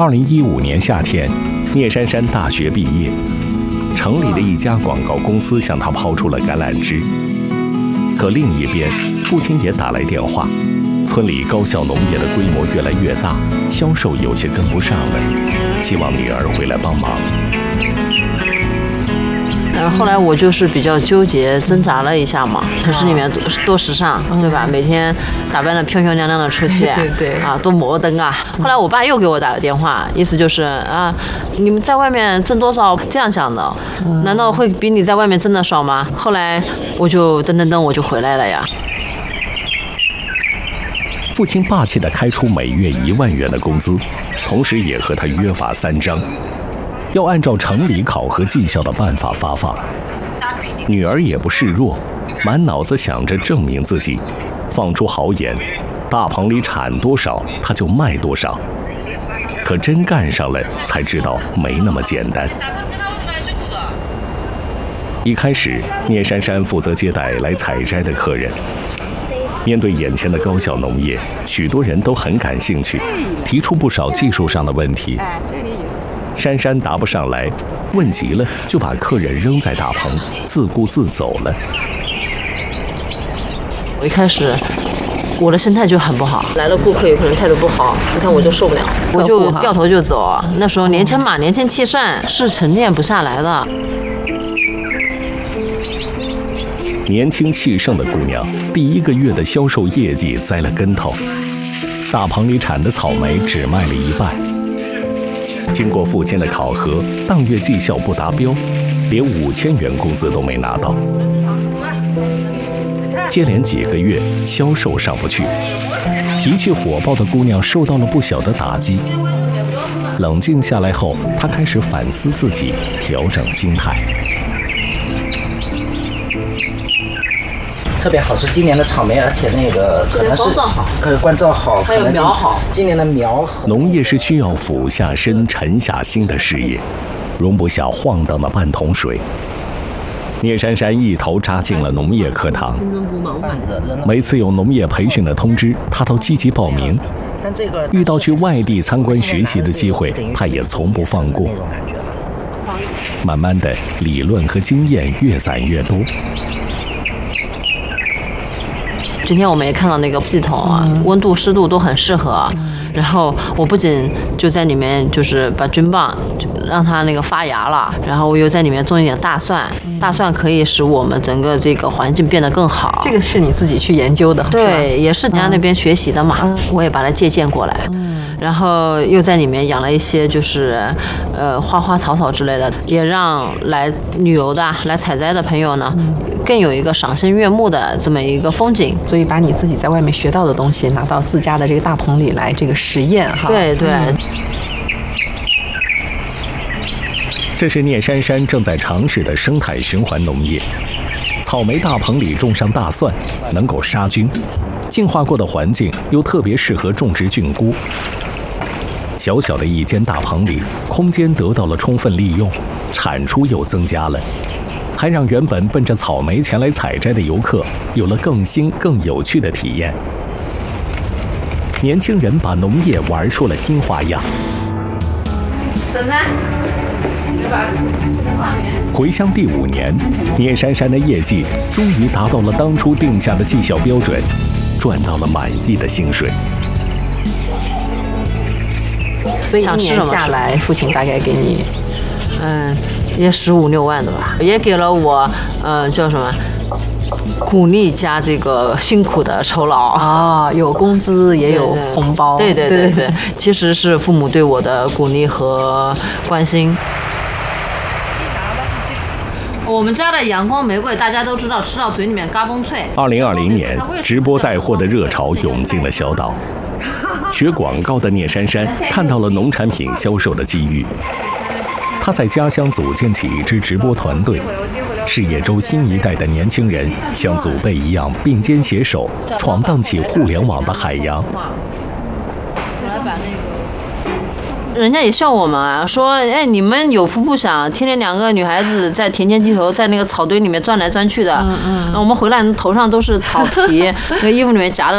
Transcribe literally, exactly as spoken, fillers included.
二零一五年夏天，聂珊珊大学毕业，城里的一家广告公司向她抛出了橄榄枝。可另一边，父亲也打来电话，村里高效农业的规模越来越大，销售有些跟不上了，希望女儿回来帮忙。 呃，后来我就是比较纠结，挣扎了一下嘛。城市里面多多时尚，对吧？每天打扮得漂漂亮亮的出去， 对对啊，多摩登啊。后来我爸又给我打个电话，意思就是啊，你们在外面挣多少？这样想的，难道会比你在外面挣的少吗？后来我就噔噔噔，我就回来了呀。 父亲霸气地开出每月一万元的工资，同时也和他约法三章。要按照城里考核绩效的办法发放。女儿也不示弱，满脑子想着证明自己，放出豪言，大棚里产多少她就卖多少。可真干上了，才知道没那么简单。一开始，聂珊珊负责接待来采摘的客人。面对眼前的高效农业，许多人都很感兴趣，提出不少技术上的问题。珊珊答不上来，问急了就把客人扔在大棚，自顾自走了。 我一开始我的心态就很不好，来了顾客有可能态度不好，你看我就受不了，我就掉头就走。那时候年轻嘛，年轻气盛，是沉淀不下来的。 年轻气盛的姑娘，第一个月的销售业绩栽了跟头，大棚里产的草莓只卖了一半。经过父亲的考核，当月绩效不达标，连五千元工资都没拿到。接连几个月销售上不去，脾气火爆的姑娘受到了不小的打击。冷静下来后，她开始反思自己，调整心态。 特别好是今年的草莓，而且那个可能是可以灌造好， 还有苗好。 今年的苗好。 农业是需要俯下身、沉下心的事业，容不下晃荡的半桶水。聂珊珊一头扎进了农业课堂，每次有农业培训的通知，她都积极报名。遇到去外地参观学习的机会，她也从不放过。慢慢的，理论和经验越攒越多。 今天我们也看到那个系统啊，温度、湿度都很适合。然后我不仅就在里面就是把菌棒让它那个发芽了，然后我又在里面种一点大蒜，大蒜可以使我们整个这个环境变得更好。 这个是你自己去研究的， 对，也是人家那边学习的嘛，我也把它借鉴过来。然后又在里面养了一些就是呃花花草草之类的，也让来旅游的、来采摘的朋友呢，更有一个赏心悦目的这么一个风景。 所以把你自己在外面学到的东西拿到自家的这个大棚里来这个实验哈。 对对。嗯， 这是聂珊珊正在尝试的生态循环农业。草莓大棚里种上大蒜，能够杀菌，净化过的环境又特别适合种植菌菇。小小的一间大棚里，空间得到了充分利用，产出又增加了，还让原本奔着草莓前来采摘的游客有了更新更有趣的体验。年轻人把农业玩出了新花样。 怎么？ 回乡第五年，聂珊珊的业绩终于达到了当初定下的绩效标准，赚到了满意的薪水。 所以一年下来，父亲大概给你， 嗯，也十五六万的吧，也给了我，呃，叫什么？鼓励加这个辛苦的酬劳啊、哦，有工资也有红包， 对对对 对, 对, 对，其实是父母对我的鼓励和关心。我们家的阳光玫瑰，大家都知道，吃到嘴里面嘎嘣脆。 二零二零年，直播带货的热潮涌进了小岛。学广告的聂珊珊看到了农产品销售的机遇，她在家乡组建起一支直播团队。视野周新一代的年轻人像祖辈一样并肩携手，闯荡起互联网的海洋。 我来把那个，人家也笑我们啊，说哎，你们有福不享，天天两个女孩子在田间地头，在那个草堆里面转来转去的。嗯嗯。那我们回来头上都是草皮，那个衣服里面夹着